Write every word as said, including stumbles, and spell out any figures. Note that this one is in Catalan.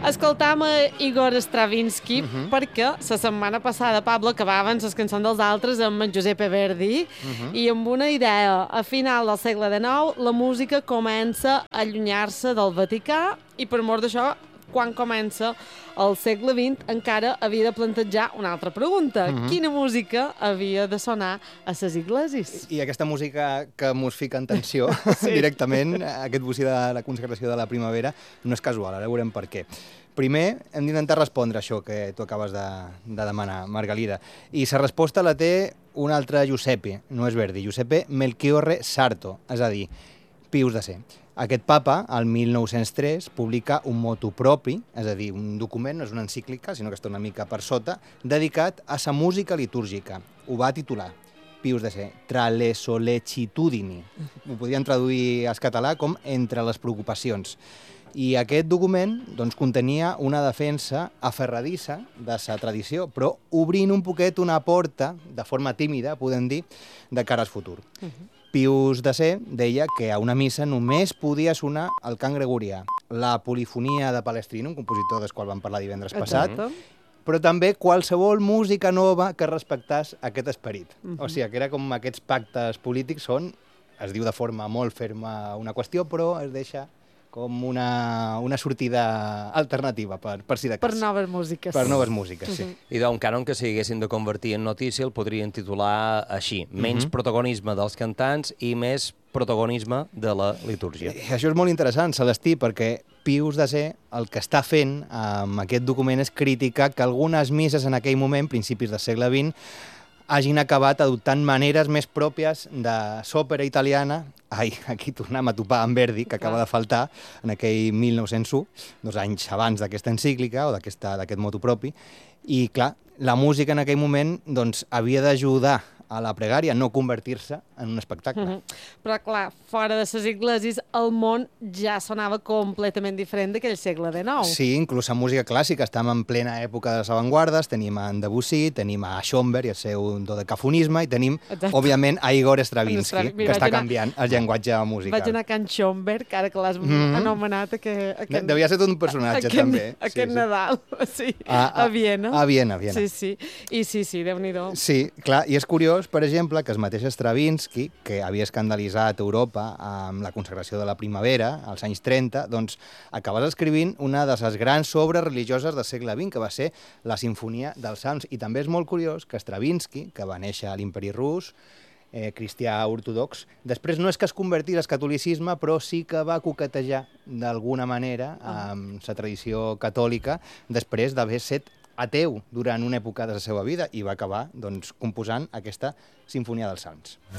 Escoltam a Igor Stravinsky uh -huh. perquè la setmana passada Pablo acabaven les cançons dels altres amb en Giuseppe Verdi uh -huh. i amb una idea. A final del segle dinou la música comença a allunyar-se del Vaticà i per mort d'això, quan comença el segle vint, encara havia de plantejar una altra pregunta. Uh -huh. Quina música havia de sonar a les iglesis? I aquesta música que mos fica en tensió sí. directament, aquest bocí de la consagració de la primavera, no és casual, ara veurem per què. Primer, hem d'intentar respondre això que tu acabes de, de demanar, Margalida. I la resposta la té un altre Giuseppe, no és Verdi, Giuseppe Melchiorre Sarto, és a dir, Pius desè. Aquest papa, el mil nou-cents tres, publica un motu propi, és a dir, un document, no és una encíclica, sinó que està una mica per sota, dedicat a sa música litúrgica. Ho va titular, Pius desè, Tra le sollecitudini. Ho podien traduir al català com Entre les preocupacions. I aquest document doncs, contenia una defensa aferradissa de sa tradició, però obrint un poquet una porta, de forma tímida, podem dir, de cara al futur. Uh -huh. Pius desè deia que a una missa només podia sonar el cant gregorià, la polifonia de Palestrina, un compositor del qual vam parlar divendres passat, Exacte. però també qualsevol música nova que respectés aquest esperit. Uh -huh. O sigui, que era com aquests pactes polítics són, es diu de forma molt ferma una qüestió, però es deixa com una, una sortida alternativa, per, per si de cas. Per noves músiques. Per noves músiques, sí. Uh -huh. I d'un cànon que si haguessin de convertir en notícia el podrien titular així, menys uh -huh. protagonisme dels cantants i més protagonisme de la litúrgia. I això és molt interessant, Celestí, perquè Pius desè el que està fent amb aquest document és criticar que algunes misses en aquell moment, principis del segle vint, hagin acabat adoptant maneres més pròpies de l'òpera italiana. Ai, aquí tornem a topar amb Verdi, que acaba de faltar en aquell mil nou-cents u, dos anys abans d'aquesta encíclica o d'aquest motu propi. I, clar, la música en aquell moment doncs, havia d'ajudar a la pregària, no convertir-se en un espectacle. Uh -huh. Però, clar, fora de les esglésies, el món ja sonava completament diferent d'aquell segle dinou. Sí, inclús la música clàssica. Estàvem en plena època de les avantguardes, tenim a en Debussy, tenim a Schönberg i el seu dodecafonisme, i tenim, Exacte. òbviament, a Igor Stravinsky, que està anar... canviant el llenguatge musical. Vaig anar a Can Schönberg, ara que l'has mm -hmm. anomenat. Aquest, aquest... Devia ser tot un personatge, aquest, també. Aquest sí, Nadal, sí, a, a, a Viena. A Viena, a Viena. Sí, sí, i sí, sí, Déu-n'hi-do. Sí, clar, i és curiós, per exemple, que el mateix Stravinsky, que havia escandalitzat Europa amb la consagració de la primavera, als anys trenta, doncs acabava escrivint una de les grans obres religioses del segle vint, que va ser la Simfonia dels Salms. I també és molt curiós que Stravinsky, que va néixer a l'Imperi Rus, eh, cristià ortodox, després no és que es convertís al catolicisme, però sí que va coquetejar d'alguna manera amb la tradició catòlica després d'haver set ateu durant una època de la seva vida i va acabar doncs, composant aquesta Simfonia dels Salms.